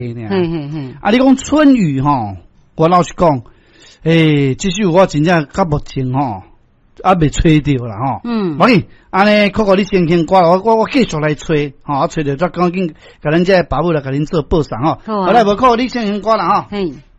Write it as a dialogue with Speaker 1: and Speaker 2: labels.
Speaker 1: 啊，你讲春雨吼，我老实讲，这首我真正到目前吼，未吹到啦吼。无紧，安尼，可可你先听歌，我继续来吹，吼，我吹到再赶紧，甲咱这爸母来甲恁做报上吼。好来，无可你先听歌啦吼。